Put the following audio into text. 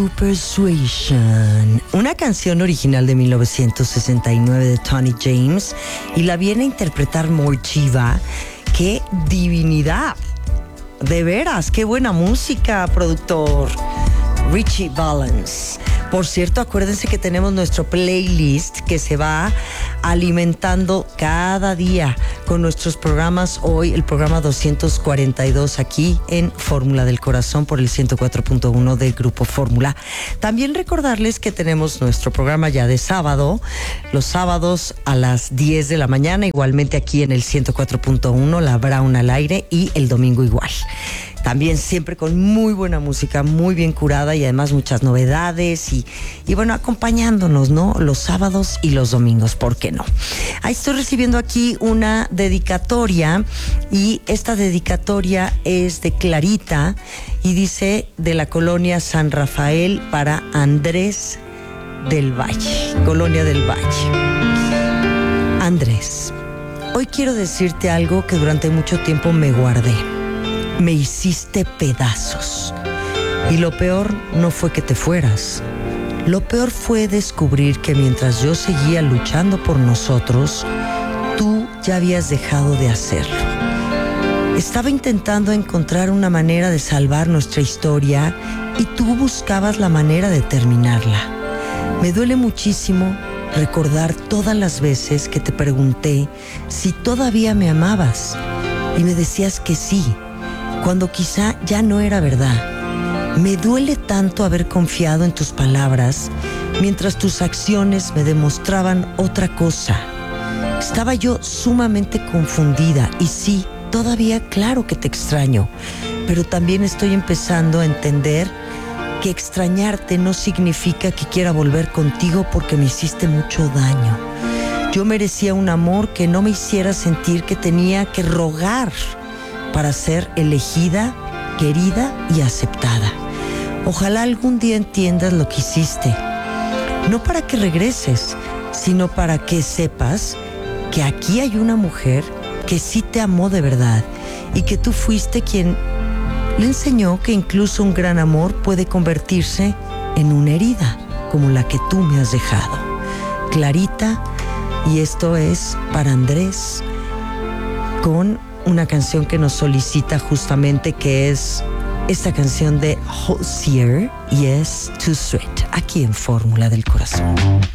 Persuasion, una canción original de 1969 de Tony James, y la viene a interpretar Mortiva. ¡Qué divinidad! De veras, qué buena música, productor Richie Valens. Por cierto, acuérdense que tenemos nuestro playlist que se va alimentando cada día con nuestros programas. Hoy el programa 242 aquí en Fórmula del Corazón por el 104.1 del Grupo Fórmula. También recordarles que tenemos nuestro programa ya de sábado, los sábados a las 10 de la mañana, igualmente aquí en el 104.1, la Brown al aire, y el domingo igual. También siempre con muy buena música, muy bien curada, y además muchas novedades y bueno, acompañándonos, ¿no? Los sábados y los domingos, ¿por qué no? Ahí estoy recibiendo aquí una dedicatoria, y esta dedicatoria es de Clarita y dice: de la colonia San Rafael para Andrés del Valle, Colonia del Valle. Andrés, hoy quiero decirte algo que durante mucho tiempo me guardé. Me hiciste pedazos. Y lo peor no fue que te fueras. Lo peor fue descubrir que mientras yo seguía luchando por nosotros, tú ya habías dejado de hacerlo. Estaba intentando encontrar una manera de salvar nuestra historia y tú buscabas la manera de terminarla. Me duele muchísimo recordar todas las veces que te pregunté si todavía me amabas y me decías que sí, cuando quizá ya no era verdad. Me duele tanto haber confiado en tus palabras mientras tus acciones me demostraban otra cosa. Estaba yo sumamente confundida y sí, todavía claro que te extraño, pero también estoy empezando a entender que extrañarte no significa que quiera volver contigo porque me hiciste mucho daño. Yo merecía un amor que no me hiciera sentir que tenía que rogar para ser elegida, querida y aceptada. Ojalá algún día entiendas lo que hiciste. No para que regreses, sino para que sepas que aquí hay una mujer que sí te amó de verdad y que tú fuiste quien le enseñó que incluso un gran amor puede convertirse en una herida, como la que tú me has dejado. Clarita, y esto es para Andrés, con una canción que nos solicita justamente, que es esta canción de Hozier, y es Too Sweet, aquí en Fórmula del Corazón.